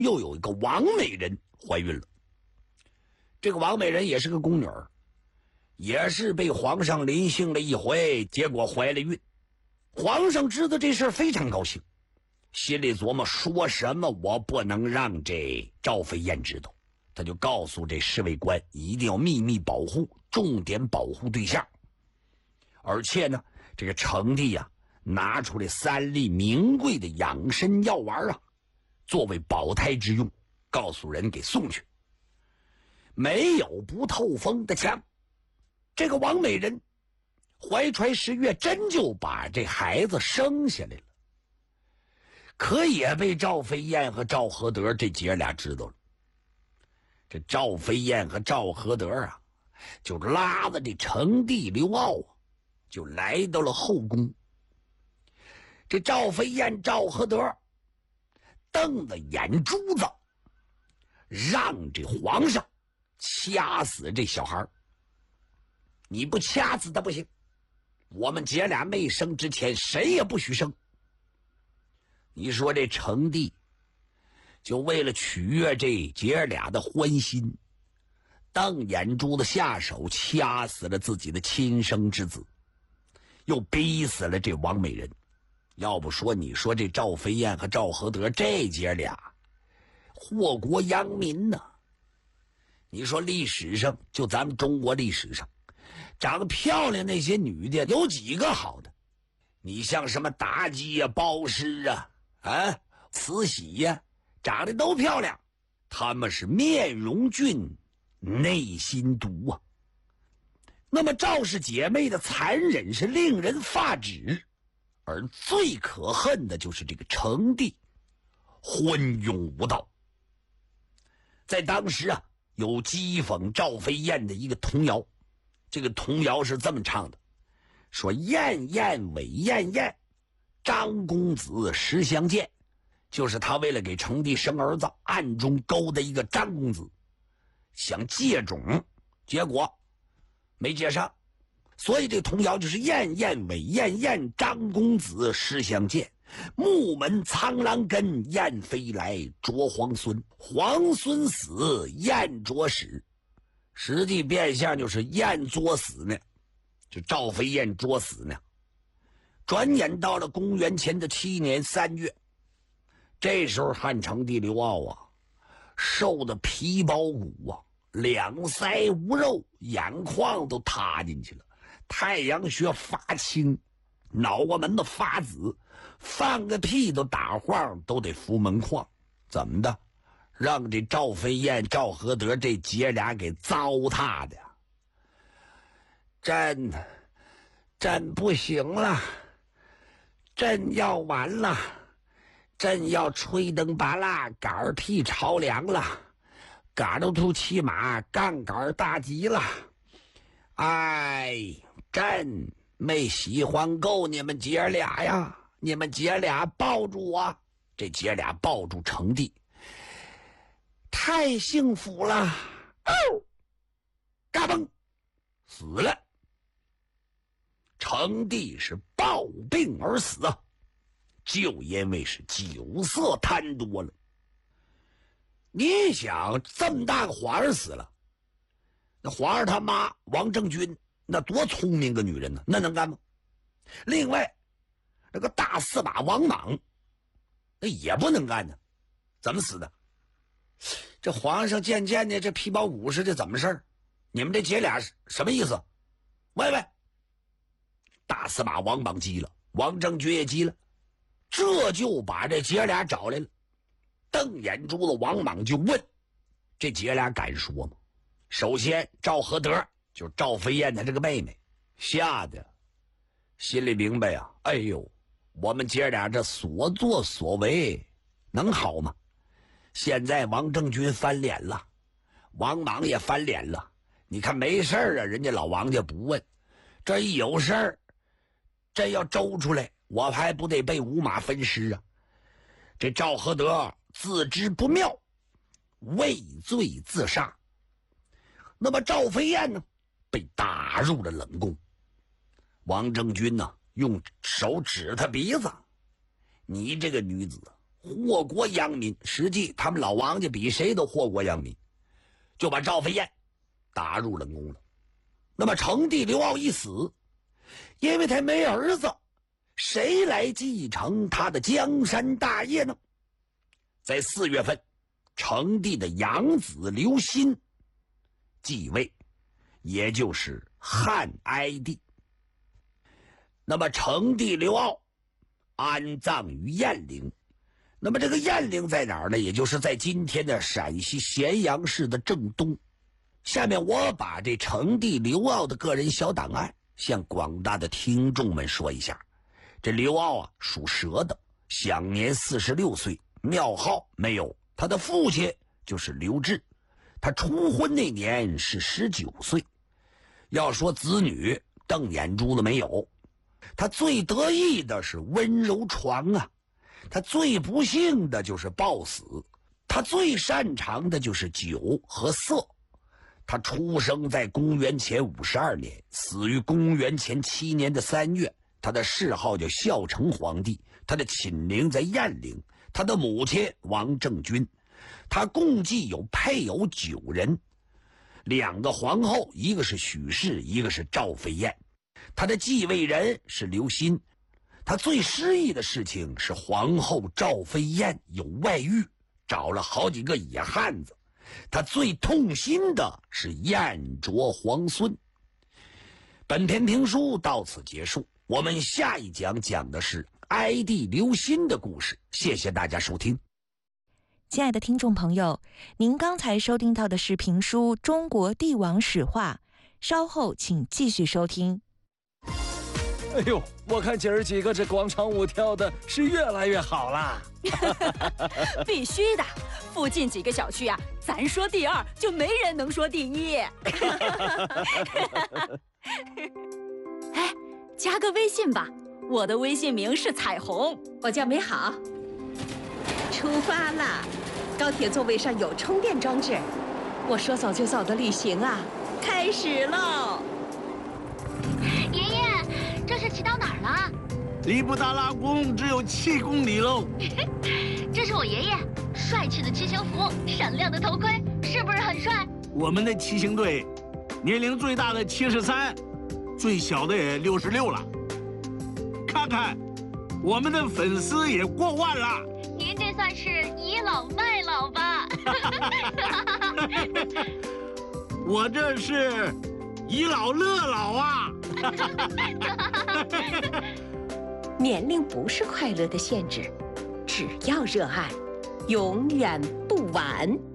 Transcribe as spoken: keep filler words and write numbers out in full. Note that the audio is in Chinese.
又有一个王美人怀孕了。这个王美人也是个宫女儿，也是被皇上临幸了一回，结果怀了孕。皇上知道这事儿非常高兴，心里琢磨说什么我不能让这赵飞燕知道，他就告诉这侍卫官一定要秘密保护，重点保护对象。而且呢，这个成帝呀、啊，拿出来三粒名贵的养生药丸啊，作为保胎之用，告诉人给送去。没有不透风的墙，这个王美人怀揣十月，真就把这孩子生下来了。可也被赵飞燕和赵合德这姐俩知道了。这赵飞燕和赵合德啊，就拉着这成帝刘骜啊，就来到了后宫。这赵飞燕、赵合德瞪着眼珠子，让这皇上掐死这小孩。你不掐死他不行，我们姐俩没生之前谁也不许生。你说这成帝就为了取悦这姐俩的欢心，瞪眼珠子下手掐死了自己的亲生之子，又逼死了这王美人。要不说你说这赵飞燕和赵合德这姐俩祸国殃民呢？你说历史上，就咱们中国历史上长得漂亮那些女的有几个好的？你像什么妲己呀、包氏啊、啊慈禧呀，长得都漂亮，她们是面容俊，内心毒啊。那么赵氏姐妹的残忍是令人发指，而最可恨的就是这个成帝昏庸无道。在当时啊，有讥讽赵飞燕的一个童谣，这个童谣是这么唱的，说燕燕尾燕燕，张公子时相见。就是他为了给成帝生儿子，暗中勾搭一个张公子，想借种，结果没借上。所以这童谣就是燕燕尾燕燕，张公子时相见，木门苍狼根，燕飞来啄皇孙，皇孙死燕啄死。实际变相就是燕作死呢，就赵飞燕作死呢。转眼到了公元前的七年三月，这时候汉成帝刘骜啊，瘦的皮包骨啊，两腮无肉，眼眶都塌进去了，太阳穴发青，脑瓜门都发紫，放个屁都打晃，都得扶门框。怎么的？让这赵飞燕、赵合德这姐俩给糟蹋的，朕朕不行了，朕要完了，朕要吹灯拔蜡，杆替朝梁了，嘎着兔骑马，杠杆大吉了。哎，朕没喜欢够你们姐俩呀！你们姐俩抱住我，这姐俩抱住成帝，太幸福了！哦，嘎嘣，死了。成帝是暴病而死啊，就因为是酒色贪多了。你想，这么大个皇上死了，那皇上他妈王政君那多聪明个女人呢，那能干吗？另外那个大司马王莽那也不能干呢，怎么死的？这皇上渐渐的这皮包骨似的，怎么事儿？你们这姐俩什么意思？喂喂，大司马王莽急了，王政君也急了，这就把这姐俩找来了。瞪眼珠子王莽就问，这姐俩敢说吗？首先赵合德就是赵飞燕的这个妹妹，吓得心里明白啊，哎呦，我们姐俩这所作所为能好吗？现在王政君翻脸了，王莽也翻脸了，你看没事啊，人家老王家不问，这一有事儿真要周出来，我还不得被五马分尸啊。这赵合德自知不妙，畏罪自杀。那么赵飞燕呢，被打入了冷宫。王政君呢，用手指他鼻子，你这个女子祸国殃民，实际他们老王家比谁都祸国殃民，就把赵飞燕打入冷宫了。那么成帝刘骜一死，因为他没儿子，谁来继承他的江山大业呢？在四月份，成帝的养子刘歆继位，也就是汉哀帝。那么成帝刘骜安葬于燕陵。那么这个燕陵在哪儿呢？也就是在今天的陕西咸阳市的正东。下面我把这成帝刘骜的个人小档案向广大的听众们说一下。这刘骜啊，属蛇的，享年四十六岁，庙号没有。他的父亲就是刘志，他初婚那年是十九岁。要说子女，瞪眼珠子没有。他最得意的是温柔床啊，他最不幸的就是暴死，他最擅长的就是酒和色。他出生在公元前五十二年，死于公元前七年的三月。他的谥号叫孝成皇帝，他的寝陵在燕陵，他的母亲王政君。他共计有配偶九人，两个皇后，一个是许氏，一个是赵飞燕。他的继位人是刘歆。他最失意的事情是皇后赵飞燕有外遇，找了好几个野汉子。他最痛心的是燕啄皇孙。本篇评书到此结束，我们下一讲讲的是哀帝刘歆的故事。谢谢大家收听。 亲爱的听众朋友，您刚才收听到的是评书《中国帝王史话》，稍后请继续收听。 哎呦，我看姐儿几个这广场舞跳的是越来越好啦！ 必须的，附近几个小区啊，咱说第二就没人能说第一。哎，加个微信吧，我的微信名是彩虹， 我叫美好。出发啦！高铁座位上有充电装置，我说走就走的旅行啊，开始喽！ 爷爷，这是骑到哪儿了？ 离布达拉宫只有七公里喽。 这是我爷爷，帅气的骑行服，闪亮的头盔，是不是很帅？ 我们的骑行队，年龄最大的七十三，最小的也六十六了。看看，我们的粉丝也过万了。 您这算是倚老卖老吧？ 我这是倚老乐老啊！ 年龄不是快乐的限制，只要热爱，永远不晚。